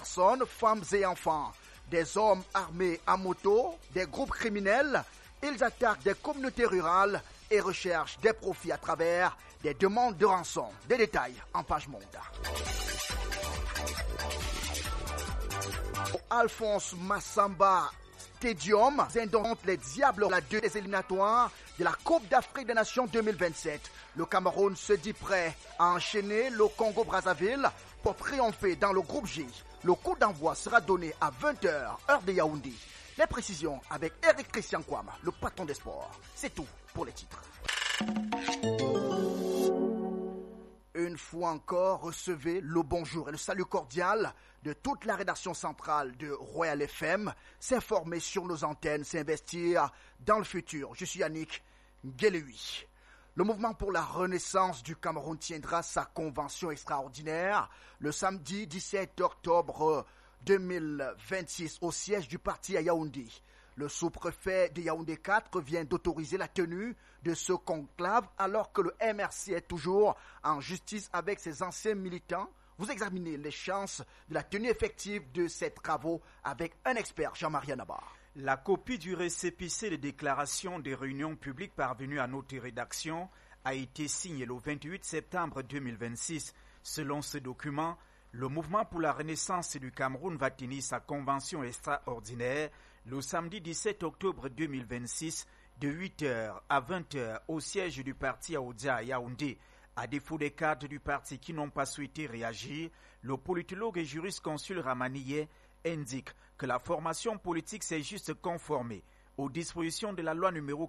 personnes, femmes et enfants. Des hommes armés à moto, des groupes criminels, ils attaquent des communautés rurales et recherchent des profits à travers des demandes de rançon. Des détails en page monde. Alphonse Massamba Stadium indompte les Diables la 2 des éliminatoires de la Coupe d'Afrique des Nations 2027. Le Cameroun se dit prêt à enchaîner le Congo-Brazzaville pour triompher dans le groupe J. Le coup d'envoi sera donné à 20h, heure de Yaoundé. Les précisions avec Eric Christian Kwame, le patron des sports. C'est tout pour les titres. Une fois encore, recevez le bonjour et le salut cordial de toute la rédaction centrale de Royal FM. S'informer sur nos antennes, s'investir dans le futur. Je suis Yannick Guélehui. Le mouvement pour la renaissance du Cameroun tiendra sa convention extraordinaire le samedi 17 octobre 2026 au siège du parti à Yaoundé. Le sous-préfet de Yaoundé 4 vient d'autoriser la tenue de ce conclave alors que le MRC est toujours en justice avec ses anciens militants. Vous examinez les chances de la tenue effective de ces travaux avec un expert, Jean-Marie Nabar. La copie du récépissé de déclaration des réunions publiques parvenue à notre rédaction a été signée le 28 septembre 2026. Selon ce document, le mouvement pour la renaissance du Cameroun va tenir sa convention extraordinaire le samedi 17 octobre 2026 de 8h à 20h au siège du parti à Oudia à Yaoundé. À défaut des cadres du parti qui n'ont pas souhaité réagir, le politologue et jurisconsulte Ramaniye indique que la formation politique s'est juste conformée aux dispositions de la loi numéro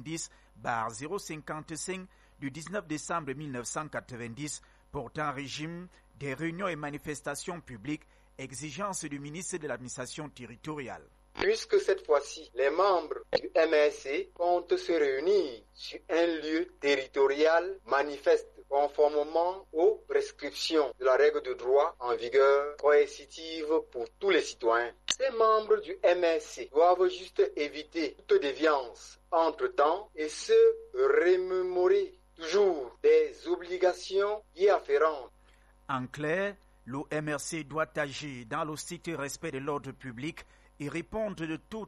90/055 du 19 décembre 1990 portant régime des réunions et manifestations publiques, exigence du ministre de l'administration territoriale. Puisque cette fois-ci, les membres du MRC comptent se réunir sur un lieu territorial manifeste conformément aux prescriptions de la règle de droit en vigueur coercitive pour tous les citoyens. Ces membres du MRC doivent juste éviter toute déviance entre-temps et se remémorer toujours des obligations y afférentes. En clair, le MRC doit agir dans le strict respect de l'ordre public et répondre de tout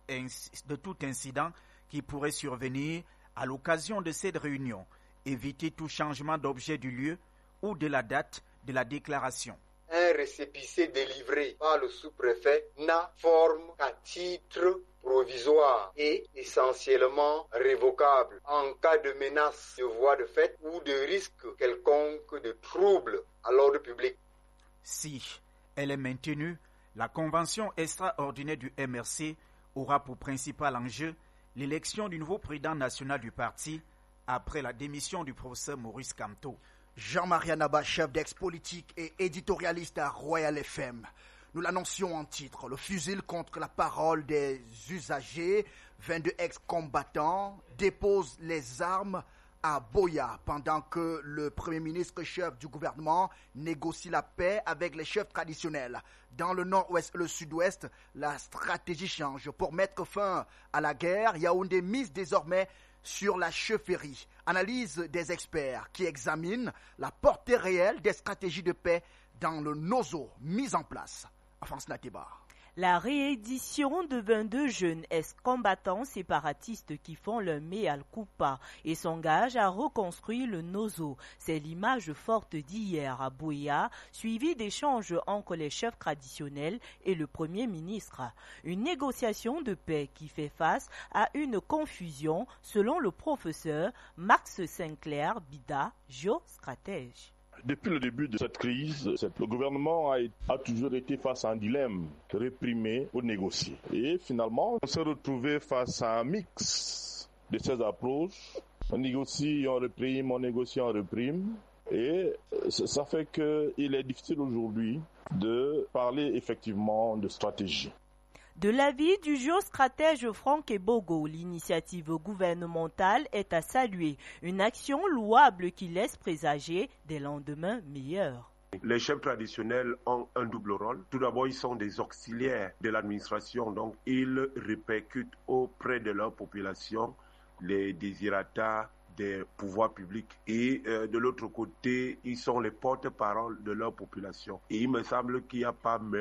incident qui pourrait survenir à l'occasion de cette réunion, éviter tout changement d'objet du lieu ou de la date de la déclaration. Un récépissé délivré par le sous-préfet n'a forme qu'à titre provisoire et essentiellement révocable en cas de menace de voie de fait ou de risque quelconque de trouble à l'ordre public. Si elle est maintenue, la convention extraordinaire du MRC aura pour principal enjeu l'élection du nouveau président national du parti après la démission du professeur Maurice Kamto. Jean-Marie Naba, chef d'ex-politique et éditorialiste à Royal FM. Nous l'annoncions en titre, le fusil contre la parole des usagers, 22 ex-combattants déposent les armes à Boya pendant que le Premier ministre chef du gouvernement négocie la paix avec les chefs traditionnels. Dans le nord-ouest et le sud-ouest, la stratégie change. Pour mettre fin à la guerre, Yaoundé mise désormais sur la chefferie. Analyse des experts qui examinent la portée réelle des stratégies de paix dans le Nozo mis en place. France Nateba. La réédition de 22 jeunes ex-combattants séparatistes qui font leur mea culpa et s'engagent à reconstruire le Nozo. C'est l'image forte d'hier à Boya, suivie d'échanges entre les chefs traditionnels et le Premier ministre. Une négociation de paix qui fait face à une confusion, selon le professeur Max Sinclair Bida, géostratège. Depuis le début de cette crise, le gouvernement a toujours été face à un dilemme, réprimer ou négocier. Et finalement, on s'est retrouvé face à un mix de ces approches. On négocie, on réprime, on négocie, on réprime. Et ça fait qu'il est difficile aujourd'hui de parler effectivement de stratégie. De l'avis du géostratège Franck Ebogo, l'initiative gouvernementale est à saluer, une action louable qui laisse présager des lendemains meilleurs. Les chefs traditionnels ont un double rôle. Tout d'abord, ils sont des auxiliaires de l'administration, donc ils répercutent auprès de leur population les désirata des pouvoirs publics. Et de l'autre côté, ils sont les porte-parole de leur population. Et il me semble qu'il n'y a pas